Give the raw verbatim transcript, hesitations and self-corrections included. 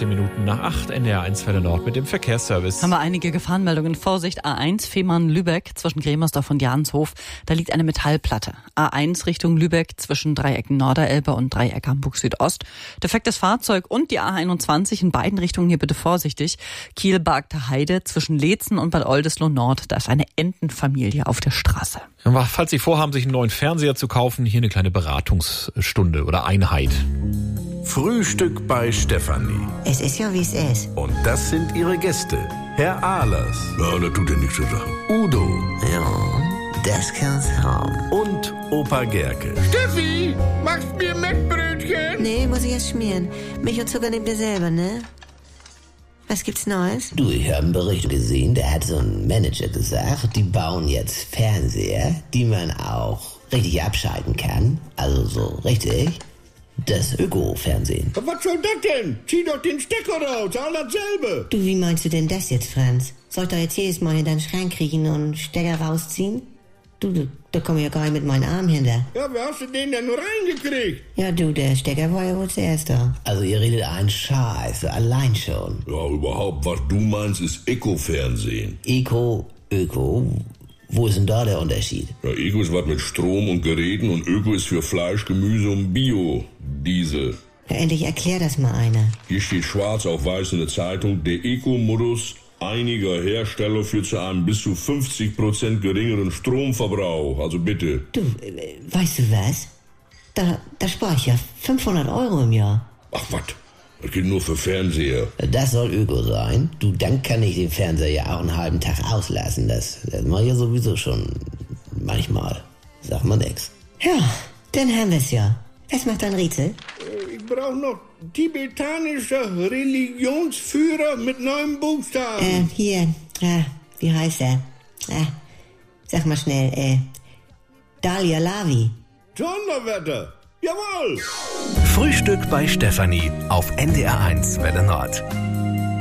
fünfzehn Minuten nach acht, N D R eins Welle Nord mit dem Verkehrsservice. Haben wir einige Gefahrenmeldungen. Vorsicht, A eins Fehmarn-Lübeck zwischen Gremersdorf und Jahnshof. Da liegt eine Metallplatte. A eins Richtung Lübeck zwischen Dreiecken Norderelbe und Dreieck Hamburg Südost. Defektes Fahrzeug und die A einundzwanzig in beiden Richtungen hier bitte vorsichtig. Kiel-Bargter Heide zwischen Leetzen und Bad Oldesloe Nord. Da ist eine Entenfamilie auf der Straße. Falls Sie vorhaben, sich einen neuen Fernseher zu kaufen, hier eine kleine Beratungsstunde oder Einheit. Frühstück bei Stefanie. Es ist ja, wie es ist. Und das sind ihre Gäste. Herr Ahlers. Ja, das tut ja nichts zu sagen. Udo. Ja, das kann's haben. Und Opa Gerke. Steffi, machst mir Mettbrötchen? Nee, muss ich erst schmieren. Milch und Zucker nehmt ihr selber, ne? Was gibt's Neues? Du, ich habe einen Bericht gesehen, da hat so ein Manager gesagt, die bauen jetzt Fernseher, die man auch richtig abschalten kann. Also so richtig. Das Öko-Fernsehen. Was soll das denn? Zieh doch den Stecker raus, all dasselbe. Du, wie meinst du denn das jetzt, Franz? Soll ich da jetzt jedes Mal in deinen Schrank kriechen und Stecker rausziehen? Du, du, da komm ich ja gar nicht mit meinen Armen hinter. Ja, wie hast du den denn nur reingekriegt? Ja, du, der Stecker war ja wohl zuerst da. Also ihr redet einen Scheiß, allein schon. Ja, überhaupt, was du meinst, ist Eco-Fernsehen. Eco, Öko, wo ist denn da der Unterschied? Ja, Eco ist was mit Strom und Geräten und Öko ist für Fleisch, Gemüse und Bio-Diesel. Ja, endlich erklär das mal einer. Hier steht schwarz auf weiß in der Zeitung, der Eco-Modus einiger Hersteller führt zu einem bis zu fünfzig Prozent geringeren Stromverbrauch. Also bitte. Du, äh, weißt du was? Da, da spare ich ja fünfhundert Euro im Jahr. Ach was, das geht nur für Fernseher. Das soll Öko sein. Du, dann kann ich den Fernseher ja auch einen halben Tag auslassen. Das, das mache ich ja sowieso schon manchmal. Sag mal nix. Ja, dann haben wir's ja. Was macht dein Rätsel? Ich brauche noch tibetanischer Religionsführer mit neuen Buchstaben. Äh, hier, äh, wie heißt er? Äh, sag mal schnell, äh, Dalia Lavi. Donnerwetter, jawohl! Frühstück bei Stefanie auf N D R eins Welle Nord.